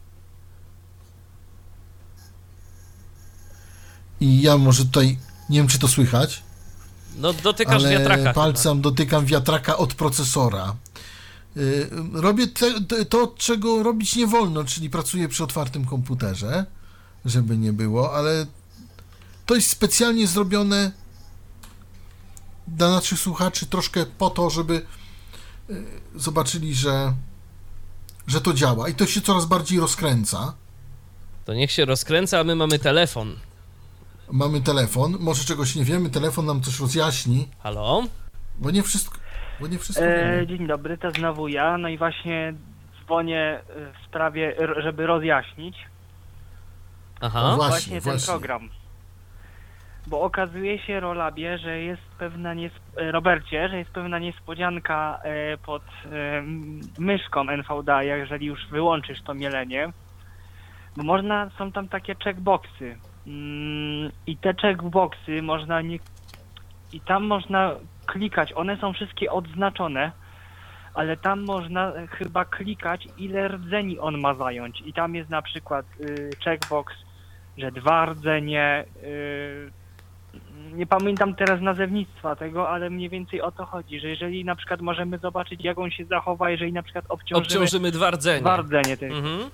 I ja może tutaj, nie wiem czy to słychać, No dotykasz ale wiatraka palcem dotykam wiatraka od procesora. Y, Robię te, te, to, czego robić nie wolno, czyli pracuję przy otwartym komputerze, żeby nie było, ale to jest specjalnie zrobione dla naszych słuchaczy troszkę po to, żeby y, zobaczyli, że, że to działa i to się coraz bardziej rozkręca. chyba. To niech się rozkręca, a my mamy telefon. Mamy telefon, może czegoś nie wiemy, telefon nam coś rozjaśni, Halo? bo nie wszystko, bo nie wszystko E, wiemy. dzień dobry, to znowu ja. No i właśnie dzwonię e, w sprawie, r- żeby rozjaśnić Aha. No właśnie, właśnie, ten właśnie. program. Bo okazuje się, Rolabie, że jest pewna nies- e, Robercie, że jest pewna niespodzianka e, pod e, m- myszką N V D A, jeżeli już wyłączysz to mielenie. Bo można, są tam takie checkboxy. Mm, I te checkboxy można nie... I tam można klikać, one są wszystkie odznaczone, ale tam można e, chyba klikać, ile rdzeni on ma zająć. I tam jest na przykład y, checkbox, że dwa rdzenie, y, nie pamiętam teraz nazewnictwa tego, ale mniej więcej o to chodzi, że jeżeli na przykład możemy zobaczyć, jak on się zachowa, jeżeli na przykład obciążymy, Obciążymy dwa rdzenie. dwa rdzenie tego. Mhm.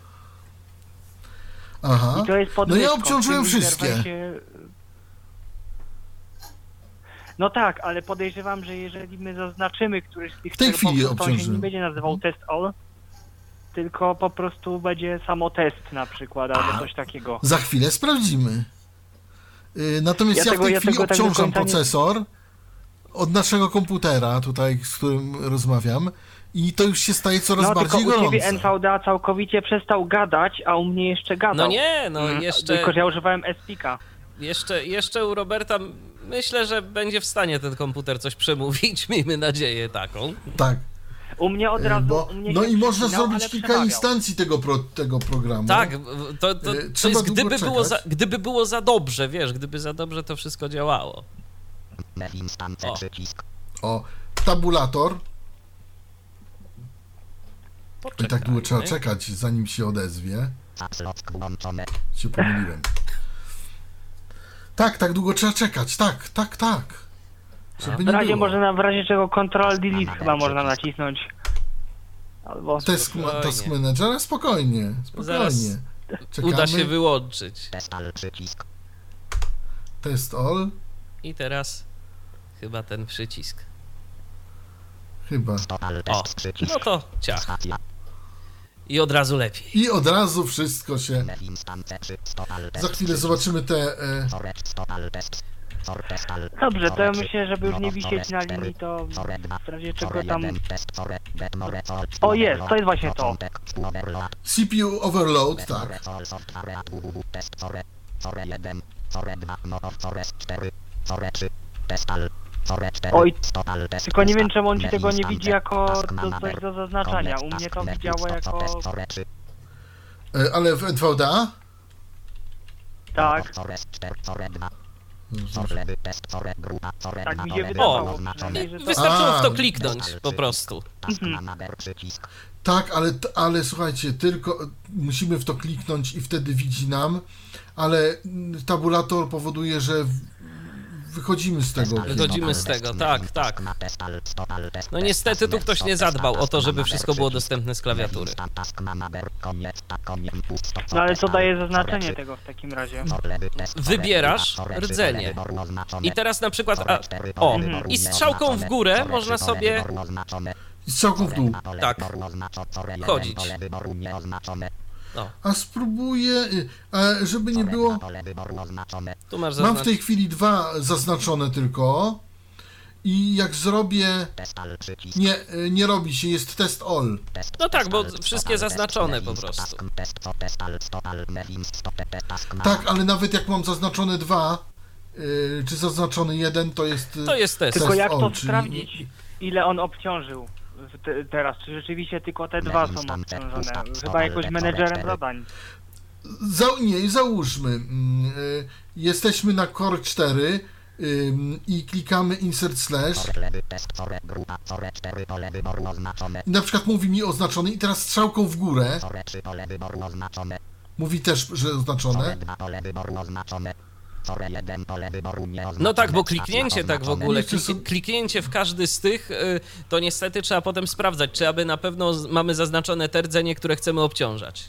Aha. I to jest pod No ja myszką, obciążyłem w tym wszystkie. interfejsie- No tak, ale podejrzewam, że jeżeli my zaznaczymy któryś z tych W tej chwili checkboxów, to on się obciążyłem. nie będzie nazywał test all, tylko po prostu będzie samo test na przykład, albo coś takiego. Za chwilę sprawdzimy. Y, Natomiast Ja ja, tego- w tej ja chwili tego tak do obciążam końca nie- procesor od naszego komputera, tutaj, z którym rozmawiam, i to już się staje coraz No tylko bardziej u ciebie gorące. N V D A całkowicie przestał gadać, a u mnie jeszcze gadał. No nie, no Mm, jeszcze, Tylko, że ja używałem S P K. jeszcze, jeszcze u Roberta myślę, że będzie w stanie ten komputer coś przemówić. Miejmy nadzieję taką. Tak. U mnie od y, razu... Bo, u mnie no się i można przycinał, zrobić ale kilka przemawiał. instancji tego, pro, tego programu. Tak, w- to, to, Y, to trzeba jest długo gdyby było, za, czekać. gdyby było za dobrze, wiesz, gdyby za dobrze to wszystko działało. Mev instance O. przycisk. O, tabulator. I tak długo Poczekajmy. trzeba czekać, zanim się odezwie. Caps lock włączone. Się pomyliłem. Tak, tak długo trzeba czekać. Tak, tak, tak. Żeby W nie razie było. można, w razie czego Ctrl Delete chyba można nacisnąć. Albo... Task, ma- Spokojnie. task Manager, spokojnie, Zaraz spokojnie. Czekamy. Uda się wyłączyć. Testal przycisk. Test all. I teraz chyba ten przycisk. Chyba. Stopal O, test przycisk. no to ciach. Stacja. I od razu lepiej. I od razu wszystko się... Mev instance przy stopal test Za chwilę przycisk. zobaczymy te... E, Forage stopal test. For testal. Dobrze, to ja Forage. myślę, żeby już nie No, wisieć na forage linii, cztery. to Forage dwa. w razie czego Forage tam... jeden. Test forage. Get more all. O, jest, to jest właśnie to. Początek. Overload. C P U overload, Get tak. more all software at www. Test forage. Forage jeden. Forage dwa. No of forage cztery. Forage trzy. Testal. Forage cztery. Oj, Stopal test. Tylko nie wiem, pusta. czemu on ci Mev tego nie instance. widzi jako Task do, manager. coś do zaznaczania. U mnie to Koniec. widziało Task. jako... Test forage trzy. E, ale w N V D A? Tak, Forage cztery. Forage dwa. Forage test. Forage grupa. Forage tak dwa. mi się Forage wydawało oznaczone. przynajmniej, że to... Wystarczyło w to A, kliknąć po prostu. Task manager przycisk. Tak, ale, ale słuchajcie, tylko musimy w to kliknąć i wtedy widzi nam, ale mm, tabulator powoduje, że w, wychodzimy z tego. Wychodzimy z tego, tak, tak. No niestety tu ktoś nie zadbał o to, żeby wszystko było dostępne z klawiatury. No ale co daje zaznaczenie tego w takim razie? Wybierasz rdzenie. I teraz na przykład, a, o, i strzałką w górę można sobie, I strzałką w dół. tak, chodzić. O, A spróbuję, y, a żeby nie było... tu masz Mam w zaznaczenie. tej chwili dwa zaznaczone tylko. I jak zrobię... Nie, y, nie robi się, jest test all. No tak, bo wszystkie zaznaczone po prostu. Tak, ale nawet jak mam zaznaczone dwa, y, czy zaznaczony jeden, to jest... y, To jest test. Tylko jak all, to czyli- sprawdzić, ile on obciążył w te, teraz? Czy rzeczywiście tylko te dwa są obciążone? Chyba jakoś menedżerem zadań. Za, nie, załóżmy, mm, y, jesteśmy na Core cztery y, i klikamy insert slash i na przykład mówi mi oznaczony i teraz strzałką w górę mówi też, że oznaczone. No tak, bo kliknięcie tak w ogóle, klik, kliknięcie w każdy z tych, y, to niestety trzeba potem sprawdzać, czy aby na pewno z- mamy zaznaczone te rdzenie, które chcemy obciążać.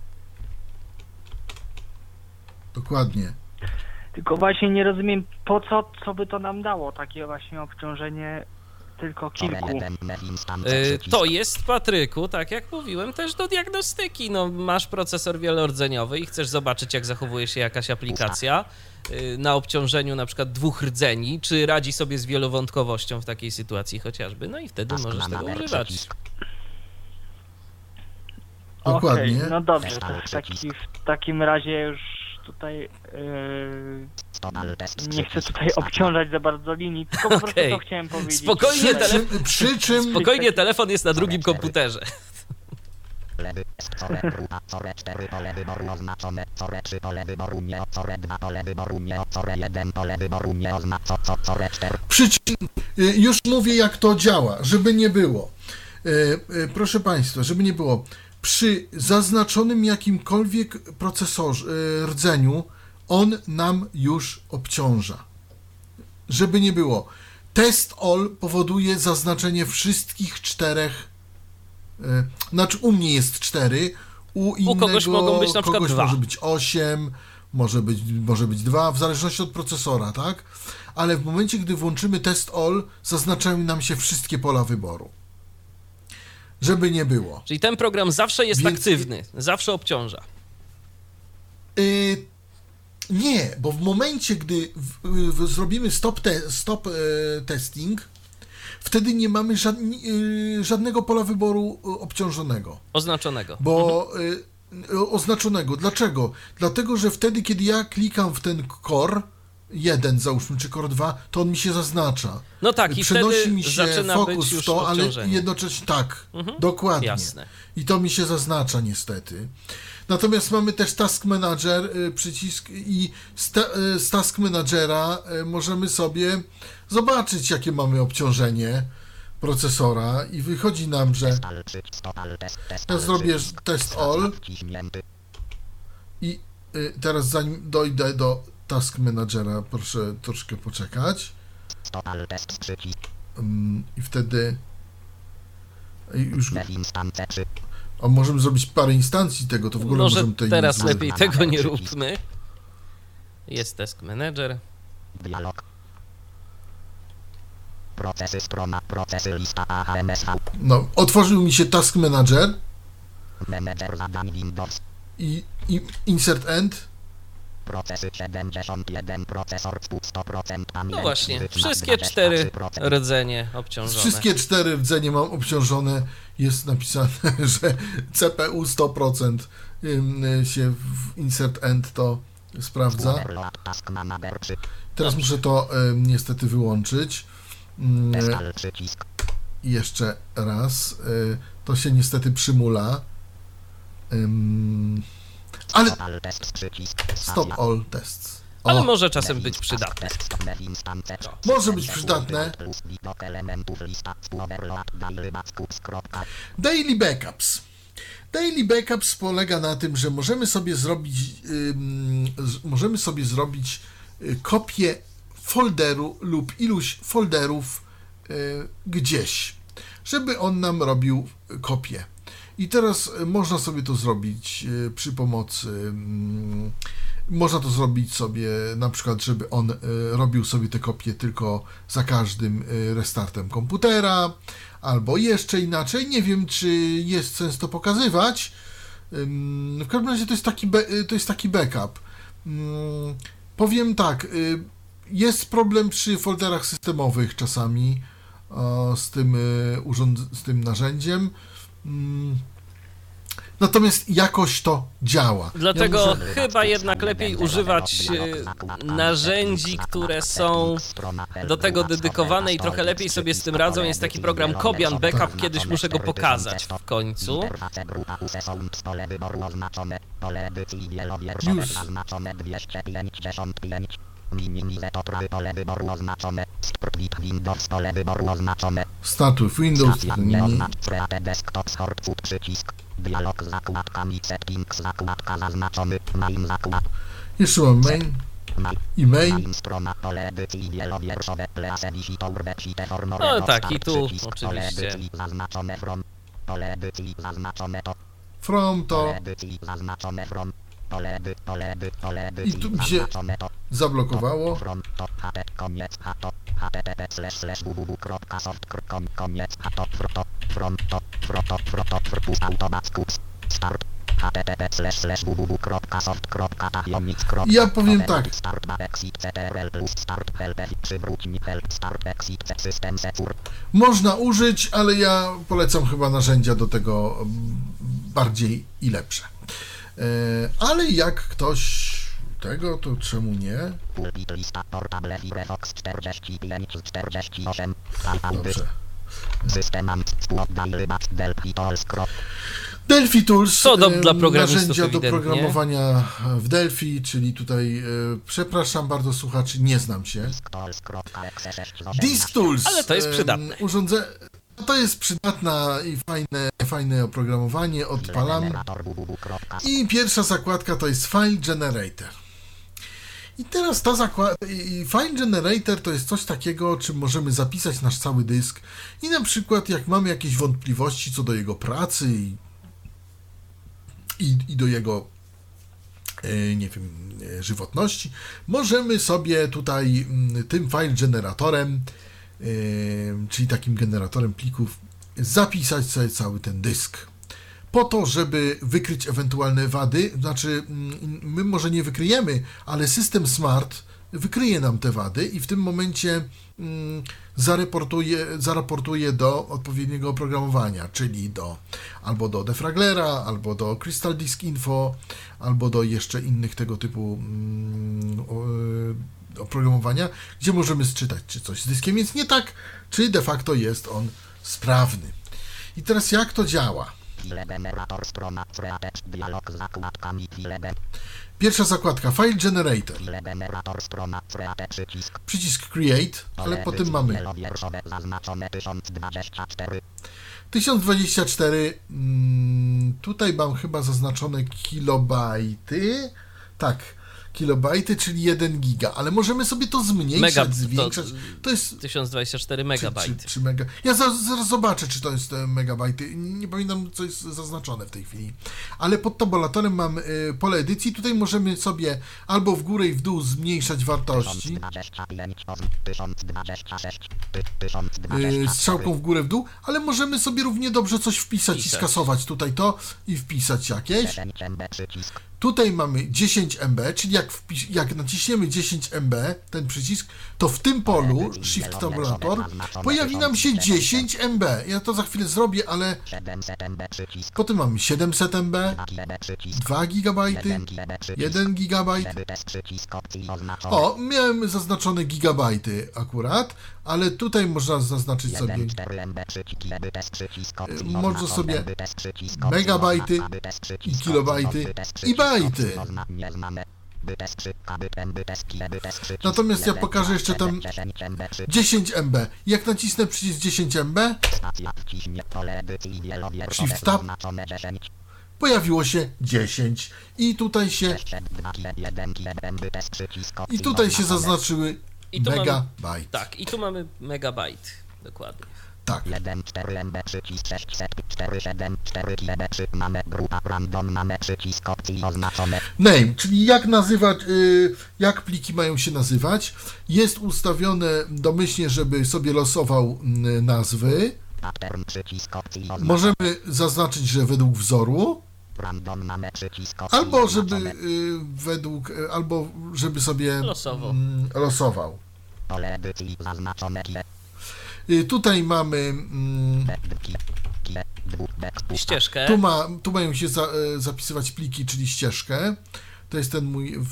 Dokładnie. Tylko właśnie nie rozumiem, po co, co by to nam dało, takie właśnie obciążenie tylko kilku. Y, To jest, Patryku, tak jak mówiłem, też do diagnostyki. No, masz procesor wielordzeniowy i chcesz zobaczyć, jak zachowuje się jakaś aplikacja y, na obciążeniu na przykład dwóch rdzeni, czy radzi sobie z wielowątkowością w takiej sytuacji chociażby, no i wtedy możesz tego używać. Dokładnie. Okej, no dobrze, to w, taki, w takim razie już tutaj yy, nie chcę tutaj obciążać za bardzo linii, tylko po prostu Okej. to chciałem powiedzieć. Spokojnie, Przy tele... czym, przy czym Spokojnie, telefon jest na drugim komputerze. Lewy, core grupa, core cztery pole wyboru oznaczone, core trzy pole wyboru nie, core dwa pole wyboru nie, core jeden pole wyboru nie oznaczo, co core cztery. Przy czym y, już mówię, jak to działa, żeby nie było. Y, y, Proszę Państwa, żeby nie było. Przy zaznaczonym jakimkolwiek procesorze, y, rdzeniu, on nam już obciąża. Żeby nie było. Test all powoduje zaznaczenie wszystkich czterech. y, Znaczy u mnie jest cztery, u innego kogoś mogą być na przykład kogoś dwa. może być osiem, może być, może być dwa, w zależności od procesora, tak? Ale w momencie, gdy włączymy test all, zaznaczają nam się wszystkie pola wyboru. Żeby nie było. Czyli ten program zawsze jest Więc- aktywny, zawsze obciąża. Y, nie, bo w momencie, gdy w, w, zrobimy stop, te, stop e, testing, wtedy nie mamy żadni, y, żadnego pola wyboru y, obciążonego. Oznaczonego. Bo y, oznaczonego. Dlaczego? Dlatego, że wtedy, kiedy ja klikam w ten core jeden, załóżmy, czy core dwa, to on mi się zaznacza. No tak, i Przenosi wtedy mi się zaczyna fokus być już w to, ale obciążenie. jednocześnie tak, Mhm. dokładnie. Jasne. I to mi się zaznacza niestety. Natomiast mamy też Task Manager, y, przycisk i z, ta, y, z Task Managera y, możemy sobie zobaczyć, jakie mamy obciążenie procesora i wychodzi nam, że ja zrobię test all i y, teraz zanim dojdę do Task Managera, proszę troszkę poczekać. Um, I wtedy i już a możemy zrobić parę instancji tego, to w ogóle Może możemy tej teraz nie- lepiej tego nie róbmy. Jest Task Manager. Dialog. Procesy strona, procesy lista A H M S V. No, otworzył mi się Task Manager Manager zadań Windows. i, i insert end. Procesy siedemdziesiąt jeden, procesor sto procent pamięci. No właśnie, wytrzyma wszystkie dwadzieścia cztery trzy procent. rdzenie obciążone. Wszystkie cztery rdzenie mam obciążone. Jest napisane, że C P U sto procent ym, się w insert end to sprawdza. Overload Task Manager przy- Teraz muszę to ym, niestety wyłączyć. Ym, Destal przycisk. I jeszcze raz. Y, to się niestety przymula. Ym, ale Total test przycisk. stop all tests. O, Ale może czasem być przydatne. może być przydatne. Daily Backups. Daily Backups polega na tym, że możemy sobie zrobić ym, z- możemy sobie zrobić y, kopię folderu lub iluś folderów gdzieś, żeby on nam robił kopię. I teraz można sobie to zrobić przy pomocy, można to zrobić sobie na przykład, żeby on robił sobie te kopie tylko za każdym restartem komputera, albo jeszcze inaczej. Nie wiem, czy jest sens to pokazywać. W każdym razie to jest taki, to jest taki backup. Powiem tak, jest problem przy folderach systemowych czasami z tym, urząd, z tym narzędziem. Natomiast jakoś to działa. Dlatego ja muszę... chyba jednak lepiej używać narzędzi, które są do tego dedykowane i trochę lepiej sobie z tym radzą. Jest taki program Kobian Backup, kiedyś muszę go pokazać w końcu. Już. Start with Windows. Dialog z zakładkami settings, zakładka zaznaczony, main zakład. Jeszcze mam main i main. No tak, i tu oczywiście. From to. I tu mi się zablokowało. Ja powiem tak. Można użyć, ale ja polecam chyba narzędzia do tego bardziej i lepsze. Ale jak ktoś tego, to czemu nie? Dobrze. Delphi Tools, Co do, dla narzędzia do ewidentnie. programowania w Delphi, czyli tutaj, e, przepraszam bardzo słuchaczy, nie znam się. Disk Tools, Ale to jest przydatne. E, urządze... To jest przydatne i fajne, fajne oprogramowanie, odpalam. I pierwsza zakładka to jest File Generator. I teraz ta zakładka, File Generator to jest coś takiego, czym możemy zapisać nasz cały dysk i na przykład jak mamy jakieś wątpliwości co do jego pracy i, i, i do jego, nie wiem, żywotności, możemy sobie tutaj tym File Generatorem, czyli takim generatorem plików, zapisać sobie cały ten dysk. Po to, żeby wykryć ewentualne wady, znaczy my może nie wykryjemy, ale system smart wykryje nam te wady i w tym momencie mm, zareportuje, zaraportuje do odpowiedniego oprogramowania, czyli do albo do Defraglera, albo do Crystal Disk Info, albo do jeszcze innych tego typu mm, o, oprogramowania, gdzie możemy sczytać, czy coś z dyskiem jest nie tak, czy de facto jest on sprawny. I teraz jak to działa? Pierwsza zakładka, File Generator. Przycisk Create, ale potem mamy tysiąc dwadzieścia cztery. Tutaj mam chyba zaznaczone kilobajty. Tak, kilobajty, czyli jeden giga, ale możemy sobie to zmniejszać, Mega, zwiększać. To, to jest tysiąc dwadzieścia cztery megabajty. Czy, czy, czy mega... Ja zaraz zobaczę, czy to jest megabajty. Nie pamiętam, co jest zaznaczone w tej chwili. Ale pod tabulatorem mam y, pole edycji. Tutaj możemy sobie albo w górę i w dół zmniejszać wartości. Y, strzałką w górę, w dół, ale możemy sobie równie dobrze coś wpisać Pisać. i skasować tutaj to i wpisać jakieś. Tutaj mamy dziesięć megabytów, czyli jak, wpis- jak naciśniemy dziesięć megabytów, ten przycisk, to w tym polu Shift Tabulator pojawi nam się dziesięć megabytów. Ja to za chwilę zrobię, ale potem mamy siedemset megabytów, dwa gigabajty, jeden gigabajt. O, miałem zaznaczone gigabajty akurat, ale tutaj można zaznaczyć sobie, można sobie megabajty i kilobajty i bajty. Natomiast ja pokażę jeszcze tam dziesięć megabytów. Jak nacisnę przycisk dziesięć megabytów, Shift Tab, pojawiło się dziesięć i tutaj się i tutaj się zaznaczyły I tu mamy, megabajt. tak, i tu mamy megabajt, dokładnie. Tak. jeden cztery M B przycisk sześćset cztery siedem cztery trzy mamy grupa random mamy przycisk opcji oznaczone. Name, czyli jak nazywać, y, jak pliki mają się nazywać. Jest ustawione domyślnie, żeby sobie losował y, nazwy. Pattern przycisk opcji oznaczone. Możemy zaznaczyć, że według wzoru. Random mamy przycisk opcji Albo żeby oznaczone. y, według, y, albo żeby sobie Losowo. mm, losował. Pole edycji zaznaczone. Y, tutaj mamy mm, Ścieżkę. tu, ma, tu mają się za, y, zapisywać pliki, czyli ścieżkę. To jest ten mój